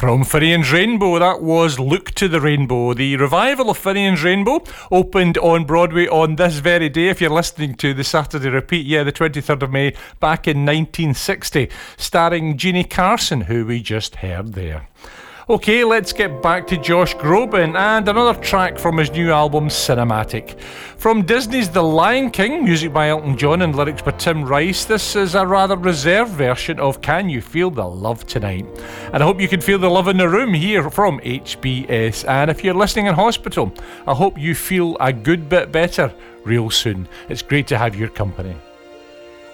From Finian's Rainbow, that was Look to the Rainbow. The revival of Finian's Rainbow opened on Broadway on this very day, if you're listening to the Saturday repeat, the 23rd of May, back in 1960, starring Jeannie Carson, who we just heard there. Okay, let's get back to Josh Groban and another track from his new album Cinematic. From Disney's The Lion King, music by Elton John and lyrics by Tim Rice, this is a rather reserved version of Can You Feel the Love Tonight? And I hope you can feel the love in the room here from HBS. And if you're listening in hospital, I hope you feel a good bit better real soon. It's great to have your company.